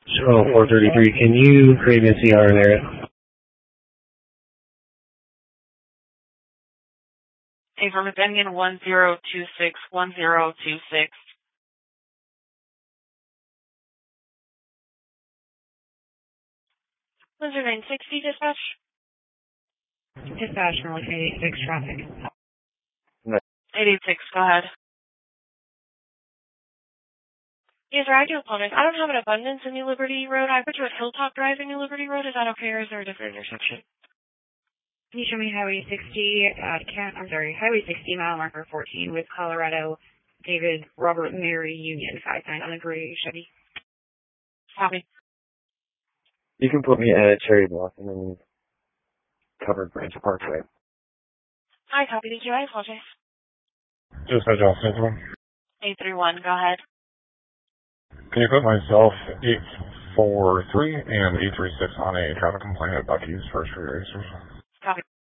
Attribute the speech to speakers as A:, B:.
A: Show 433, can you create an CR there?
B: Affirmative, ending in 1026, 1026. Blizzard 960, dispatch?
C: Dispatch, North 886 traffic.
B: 886, go ahead. Yes, sir, I do apologize. I don't have an abundance in New Liberty Road. I put you at Hilltop Drive in New Liberty Road. Is that okay, or is there a different intersection?
C: Can you show me Highway 60, Highway 60, mile marker 14 with Colorado, David, Robert, Mary, Union, 59 on the gray Chevy.
B: Copy.
D: You can put me at Cherry Blossom and Covered Bridge Parkway.
B: Hi, copy. Thank you. I apologize.
E: Dispatch officer.
B: 831, go ahead.
E: Can you put myself 843 and 836 on a traffic complaint at Bucky's for street racers?
B: Copy.